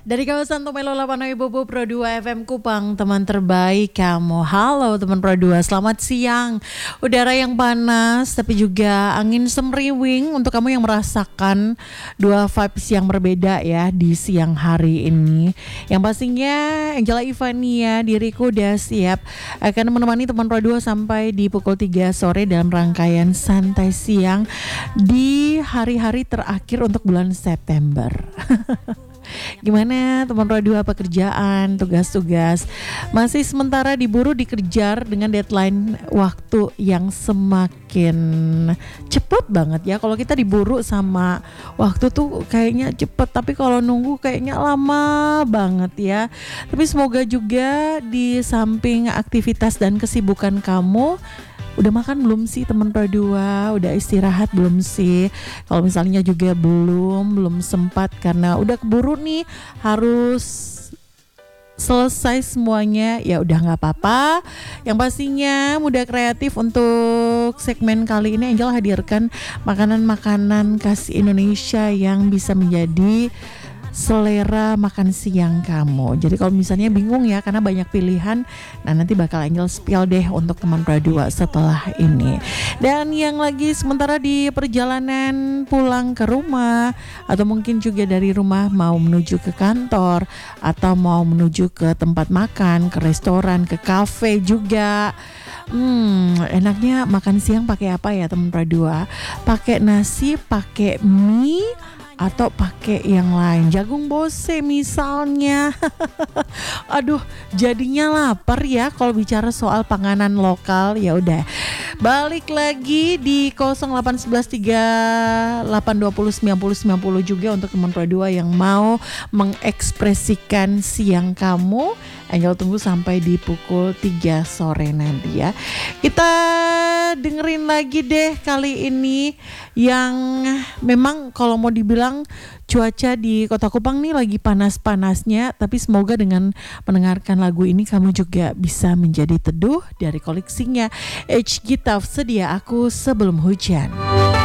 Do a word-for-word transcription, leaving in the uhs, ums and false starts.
Dari kawasan Tumelo delapan Bobo Pro dua F M Kupang, teman terbaik kamu. Halo teman Pro dua, selamat siang. Udara yang panas tapi juga angin semriwing untuk kamu yang merasakan dua vibes yang berbeda ya di siang hari ini. Yang pastinya Angela Ivania, diriku udah siap akan menemani teman Pro dua sampai di pukul tiga sore dalam rangkaian santai siang di hari-hari terakhir untuk bulan September. Gimana teman Pro dua, pekerjaan, tugas-tugas masih sementara diburu dikejar dengan deadline waktu yang semakin cepet banget ya. Kalau kita diburu sama waktu tuh kayaknya cepet, tapi kalau nunggu kayaknya lama banget ya. Tapi semoga juga di samping aktivitas dan kesibukan kamu, udah makan belum sih teman Pro dua? Udah istirahat belum sih? Kalau misalnya juga belum, belum sempat karena udah keburu nih harus selesai semuanya, ya udah nggak apa-apa. Yang pastinya mudah kreatif untuk segmen kali ini Angel hadirkan makanan-makanan khas Indonesia yang bisa menjadi selera makan siang kamu. Jadi kalau misalnya bingung ya karena banyak pilihan, nah nanti bakal Angel spill deh untuk teman Pro dua setelah ini. Dan yang lagi sementara di perjalanan pulang ke rumah atau mungkin juga dari rumah mau menuju ke kantor atau mau menuju ke tempat makan, ke restoran, ke kafe juga. Hmm, enaknya makan siang pakai apa ya teman Pro dua? Pakai nasi, pakai mie, atau pakai yang lain, jagung bose misalnya. Aduh, jadinya lapar ya kalau bicara soal panganan lokal. Ya udah, balik lagi di nol delapan satu satu tiga delapan dua nol sembilan nol sembilan nol juga untuk teman Pro dua yang mau mengekspresikan siang kamu. Angel tunggu sampai di pukul tiga sore nanti ya. Kita dengerin lagi deh kali ini yang memang kalau mau dibilang cuaca di Kota Kupang nih lagi panas-panasnya, tapi semoga dengan mendengarkan lagu ini kamu juga bisa menjadi teduh dari koleksinya H G Tough, Sedia Aku Sebelum Hujan.